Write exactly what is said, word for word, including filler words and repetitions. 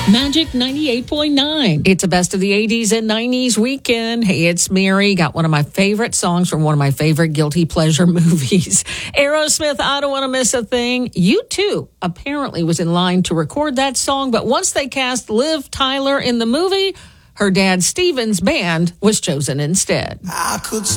Magic ninety-eight point nine. It's a best of the eighties and nineties weekend. Hey, it's Mary. Got one of my favorite songs from one of my favorite guilty pleasure movies. Aerosmith, I Don't Want to Miss a Thing. U two apparently was in line to record that song, but once they cast Liv Tyler in the movie, her dad Steven's band was chosen instead. I could